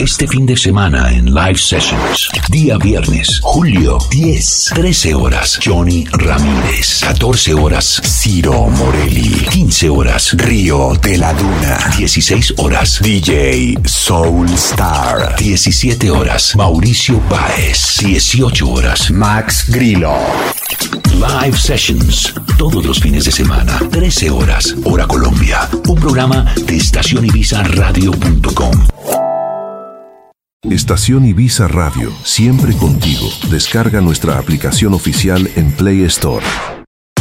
Este fin de semana en Live Sessions. Día viernes, julio 10, 13 horas, Johnny Ramírez. 14 horas, Ciro Morelli. 15 horas, Río de la Duna. 16 horas, DJ Soulstar. 17 horas, Mauricio Báez. 18 horas, Max Grillo. Live Sessions, todos los fines de semana, 13 horas, hora Colombia. Un programa de Estación Ibiza Radio.com. Estación Ibiza Radio, siempre contigo. Descarga nuestra aplicación oficial en Play Store.